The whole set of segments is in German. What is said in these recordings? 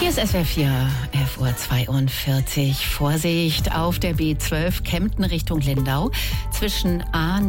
Hier ist SWR 4, 11:42 Uhr. Vorsicht auf der B12 Kempten Richtung Lindau. Zwischen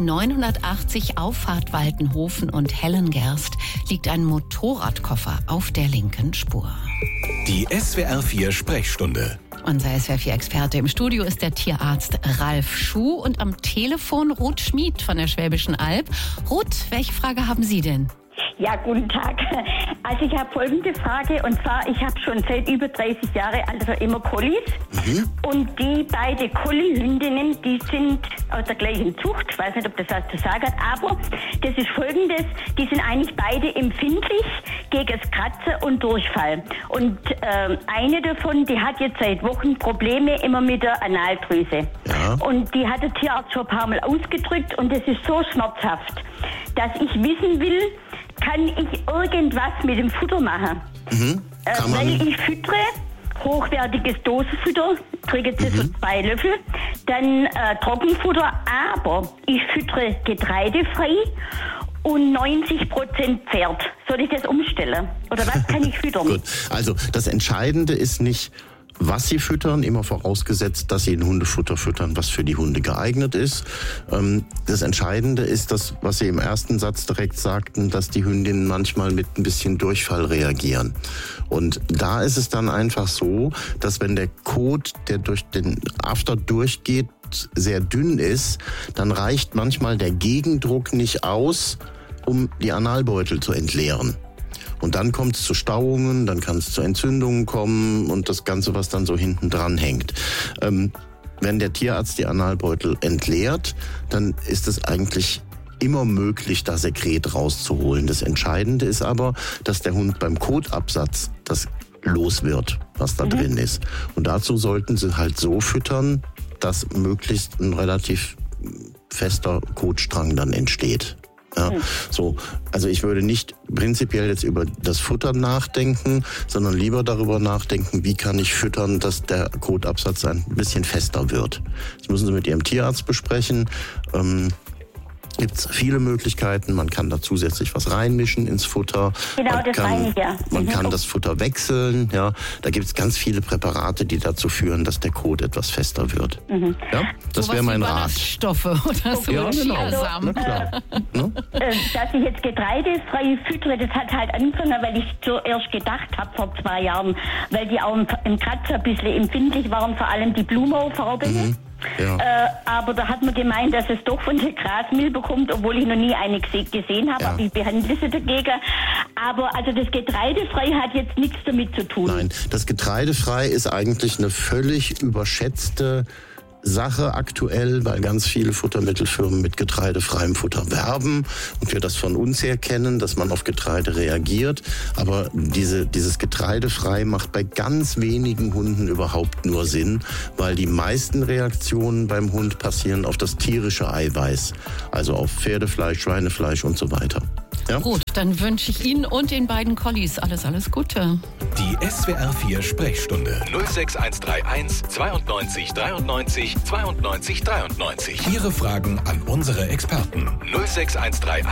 A980 Auffahrt Waltenhofen und Hellengerst liegt ein Motorradkoffer auf der linken Spur. Die SWR 4 Sprechstunde. Unser SWR 4 Experte im Studio ist der Tierarzt Ralf Schuh und am Telefon Ruth Schmid von der Schwäbischen Alb. Ruth, welche Frage haben Sie denn? Ja, guten Tag. Also ich habe folgende Frage, und zwar, ich habe schon seit über 30 Jahren also immer Collies. Und die beiden Collie-Hündinnen, die sind aus der gleichen Zucht. Ich weiß nicht, ob das was zu sagen hat, aber das ist Folgendes: Die sind eigentlich beide empfindlich gegen das Kratzen und Durchfall. Und eine davon, die hat jetzt seit Wochen Probleme immer mit der Analdrüse. Ja. Und die hat der Tierarzt schon ein paar Mal ausgedrückt, und das ist so schmerzhaft, dass ich wissen will, kann ich irgendwas mit dem Futter machen? Weil ich füttere hochwertiges Dosenfutter, kriege jetzt so 2 Löffel, dann Trockenfutter, aber ich füttere getreidefrei und 90% Pferd. Soll ich das umstellen? Oder was kann ich füttern? Gut, also das Entscheidende ist nicht, was Sie füttern, immer vorausgesetzt, dass Sie ein Hundefutter füttern, was für die Hunde geeignet ist. Das Entscheidende ist das, was Sie im ersten Satz direkt sagten, dass die Hündinnen manchmal mit ein bisschen Durchfall reagieren. Und da ist es dann einfach so, dass wenn der Kot, der durch den After durchgeht, sehr dünn ist, dann reicht manchmal der Gegendruck nicht aus, um die Analbeutel zu entleeren. Und dann kommt es zu Stauungen, dann kann es zu Entzündungen kommen und das Ganze, was dann so hinten dran hängt. Wenn der Tierarzt die Analbeutel entleert, dann ist es eigentlich immer möglich, da Sekret rauszuholen. Das Entscheidende ist aber, dass der Hund beim Kotabsatz das los wird, was da drin ist. Und dazu sollten Sie halt so füttern, dass möglichst ein relativ fester Kotstrang dann entsteht. Ja, so, also ich würde nicht prinzipiell jetzt über das Futter nachdenken, sondern lieber darüber nachdenken, wie kann ich füttern, dass der Kotabsatz ein bisschen fester wird. Das müssen Sie mit Ihrem Tierarzt besprechen. Gibt es viele Möglichkeiten. Man kann da zusätzlich was reinmischen ins Futter. Genau, Man kann das Futter wechseln. Ja, da gibt es ganz viele Präparate, die dazu führen, dass der Kot etwas fester wird. Ja, das wäre mein Rat. Ballaststoffe oder so. Ja, genau. Chiasamen. Dass ich jetzt getreidefrei füttere, das hat halt angefangen, weil ich zuerst gedacht habe vor 2 Jahren, weil die auch im Kratzer ein bisschen empfindlich waren, vor allem die Blumau-Farbe. Ja. Aber da hat man gemeint, dass es doch von der Grasmilbe bekommt, obwohl ich noch nie eine gesehen habe, aber ich behandle sie dagegen. Aber also das Getreidefrei hat jetzt nichts damit zu tun. Nein, das Getreidefrei ist eigentlich eine völlig überschätzte Sache aktuell, weil ganz viele Futtermittelfirmen mit getreidefreiem Futter werben und wir das von uns her kennen, dass man auf Getreide reagiert. Aber dieses Getreidefrei macht bei ganz wenigen Hunden überhaupt nur Sinn, weil die meisten Reaktionen beim Hund passieren auf das tierische Eiweiß, also auf Pferdefleisch, Schweinefleisch und so weiter. Ja? Gut, dann wünsche ich Ihnen und den beiden Collies alles Gute. Die SWR 4 Sprechstunde 06131 92 93 92 93. Ihre Fragen an unsere Experten 06131